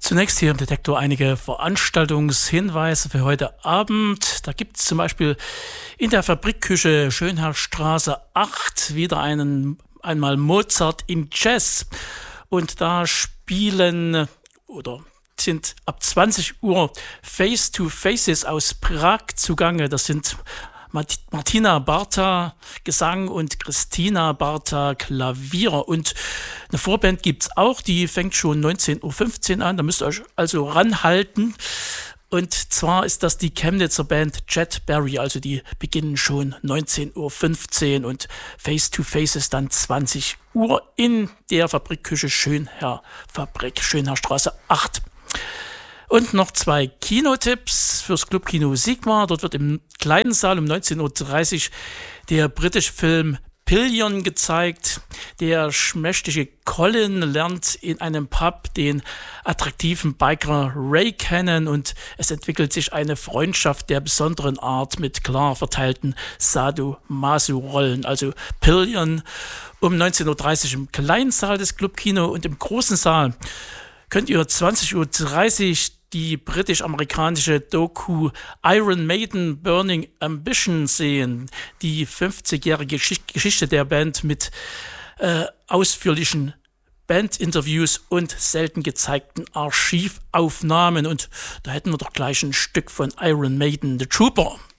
Zunächst hier im Detektor einige Veranstaltungshinweise für heute Abend. Da gibt es zum Beispiel in der Fabrikküche Schönherrstraße 8 wieder einmal Mozart in Jazz. Und da spielen oder sind ab 20 Uhr Face-to-Faces aus Prag zugange. Das sind Martina Barta Gesang und Christina Barta Klavier. Und eine Vorband gibt's auch, die fängt schon 19.15 Uhr an. Da müsst ihr euch also ranhalten. Und zwar ist das die Chemnitzer Band Jet Berry. Also die beginnen schon 19.15 Uhr und Face-to-Face ist dann 20 Uhr in der Fabrikküche Schönherrstraße 8. Und noch 2 Kinotipps fürs Clubkino Sigma. Dort wird im kleinen Saal um 19.30 Uhr der britische Film Pillion gezeigt. Der schmächtige Colin lernt in einem Pub den attraktiven Biker Ray kennen und es entwickelt sich eine Freundschaft der besonderen Art mit klar verteilten Sadomaso-Rollen. Also Pillion um 19.30 Uhr im kleinen Saal des Clubkino und im großen Saal könnt ihr 20.30 Uhr die britisch-amerikanische Doku Iron Maiden Burning Ambition sehen. Die 50-jährige Geschichte der Band mit ausführlichen Bandinterviews und selten gezeigten Archivaufnahmen. Und da hätten wir doch gleich ein Stück von Iron Maiden, The Trooper.